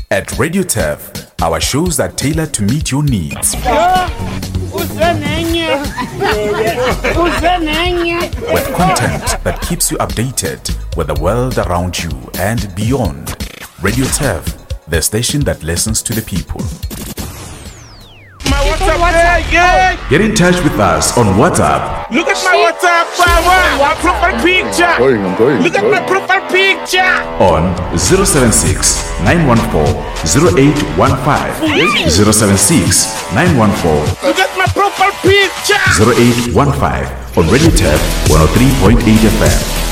At Radio Turf, our shows are tailored to meet your needs. With content that keeps you updated with the world around you and beyond. Radio Turf, the station that listens to the people. My WhatsApp, yeah. Get in touch with us on WhatsApp. Look at my WhatsApp, my profile picture. I'm going. Look at my profile picture. On 076 914 0815. 076 914 Look at my profile picture. 0815 on Radio Turf 103.8 FM.